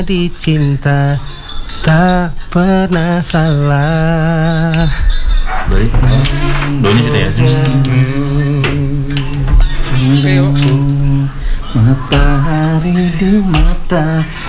Dicinta tak pernah salah. Baik. Doanya gitu ya. Matahari di mata